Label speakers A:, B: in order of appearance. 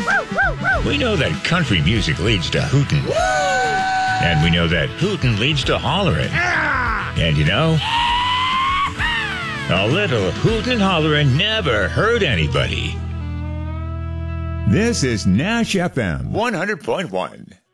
A: We know that country music leads to hootin'. And we know that hootin' leads to hollerin'. And you know, a little hootin' and hollerin' never hurt anybody. This is Nash FM 100.1.